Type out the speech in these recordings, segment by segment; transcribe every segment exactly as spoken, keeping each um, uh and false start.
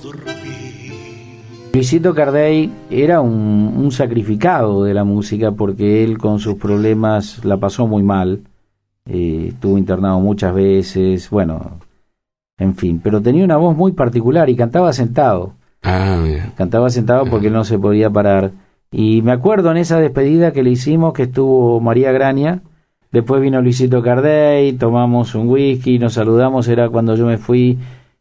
Luisito Cardey era un, un sacrificado de la música porque él con sus problemas la pasó muy mal, eh, estuvo internado muchas veces, bueno, en fin, pero tenía una voz muy particular y cantaba sentado. Ah, mira. Cantaba sentado porque él no se podía parar. Y me acuerdo en esa despedida que le hicimos que estuvo María Graña, después vino Luisito Cardey, tomamos un whisky, nos saludamos, era cuando yo me fui.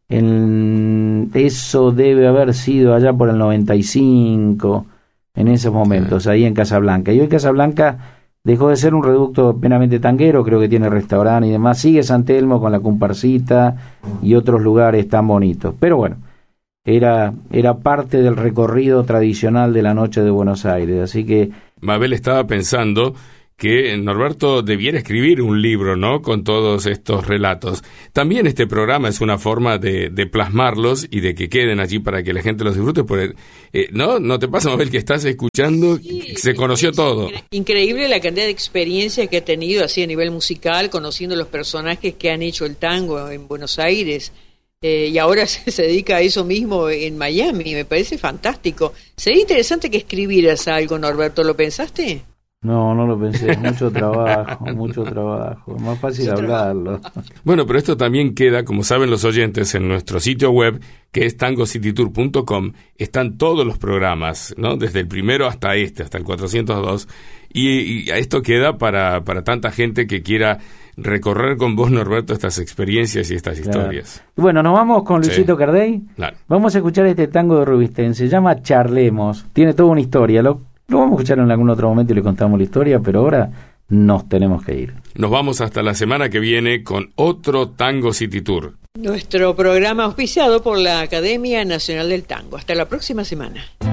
En eso debe haber sido allá por el noventa y cinco, en esos momentos, ahí en Casablanca. Y hoy Casablanca dejó de ser un reducto plenamente tanguero, creo que tiene restaurante y demás. Sigue San Telmo con la comparsita y otros lugares tan bonitos. Pero bueno, era, era parte del recorrido tradicional de la noche de Buenos Aires. Así que Mabel estaba pensando que Norberto debiera escribir un libro, ¿no?, con todos estos relatos. También este programa es una forma de, de plasmarlos y de que queden allí para que la gente los disfrute. Por el, eh, ¿no? ¿No te pasa, Mabel, que estás escuchando? Sí, se conoció todo. Increíble la cantidad de experiencia que ha tenido así a nivel musical, conociendo los personajes que han hecho el tango en Buenos Aires. Eh, y ahora se, se dedica a eso mismo en Miami. Me parece fantástico. Sería interesante que escribieras algo, Norberto. ¿Lo pensaste? No, no lo pensé, mucho trabajo, mucho trabajo, es más fácil hablarlo. Bueno, pero esto también queda, como saben los oyentes, en nuestro sitio web, que es tango city tour punto com, están todos los programas, ¿no?, desde el primero hasta este, hasta el cuatrocientos dos, y, y esto queda para, para tanta gente que quiera recorrer con vos, Norberto, estas experiencias y estas claro. historias. Bueno, nos vamos con Luisito sí. Cardey, claro. Vamos a escuchar este tango de Rubinstein, se llama Charlemos, tiene toda una historia, lo Lo vamos a escuchar en algún otro momento y le contamos la historia, pero ahora nos tenemos que ir. Nos vamos hasta la semana que viene con otro Tango City Tour. Nuestro programa auspiciado por la Academia Nacional del Tango. Hasta la próxima semana.